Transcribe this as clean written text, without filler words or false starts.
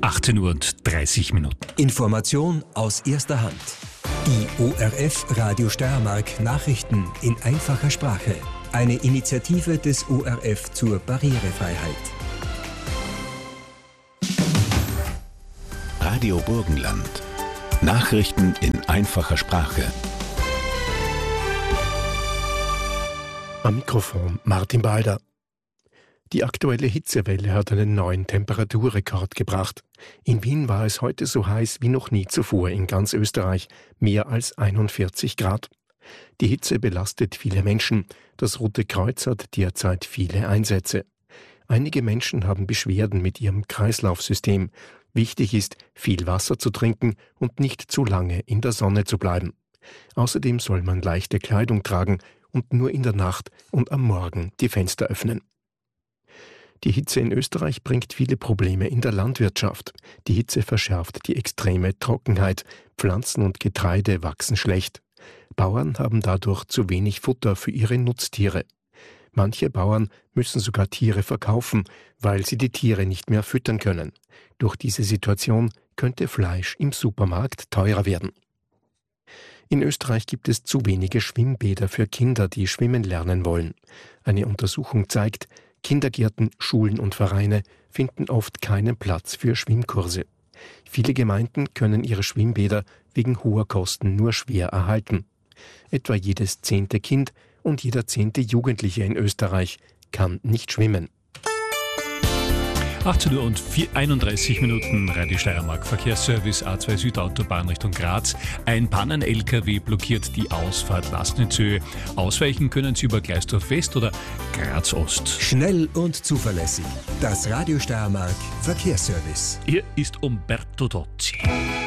18:30 Uhr. Information aus erster Hand. Die ORF Radio Steiermark Nachrichten in einfacher Sprache. Eine Initiative des ORF zur Barrierefreiheit. Radio Burgenland. Nachrichten in einfacher Sprache. Am Mikrofon Martin Balder. Die aktuelle Hitzewelle hat einen neuen Temperaturrekord gebracht. In Wien war es heute so heiß wie noch nie zuvor in ganz Österreich, mehr als 41 Grad. Die Hitze belastet viele Menschen. Das Rote Kreuz hat derzeit viele Einsätze. Einige Menschen haben Beschwerden mit ihrem Kreislaufsystem. Wichtig ist, viel Wasser zu trinken und nicht zu lange in der Sonne zu bleiben. Außerdem soll man leichte Kleidung tragen und nur in der Nacht und am Morgen die Fenster öffnen. Die Hitze in Österreich bringt viele Probleme in der Landwirtschaft. Die Hitze verschärft die extreme Trockenheit. Pflanzen und Getreide wachsen schlecht. Bauern haben dadurch zu wenig Futter für ihre Nutztiere. Manche Bauern müssen sogar Tiere verkaufen, weil sie die Tiere nicht mehr füttern können. Durch diese Situation könnte Fleisch im Supermarkt teurer werden. In Österreich gibt es zu wenige Schwimmbäder für Kinder, die schwimmen lernen wollen. Eine Untersuchung zeigt, Kindergärten, Schulen und Vereine finden oft keinen Platz für Schwimmkurse. Viele Gemeinden können ihre Schwimmbäder wegen hoher Kosten nur schwer erhalten. Etwa jedes 10. Kind und jeder 10. Jugendliche in Österreich kann nicht schwimmen. 18:31 Uhr, Radio Steiermark, Verkehrsservice A2 Südautobahn Richtung Graz. Ein Pannen-LKW blockiert die Ausfahrt Lastnitzhöhe. Ausweichen können Sie über Gleisdorf West oder Graz Ost. Schnell und zuverlässig. Das Radio Steiermark Verkehrsservice. Hier ist Umberto Tozzi.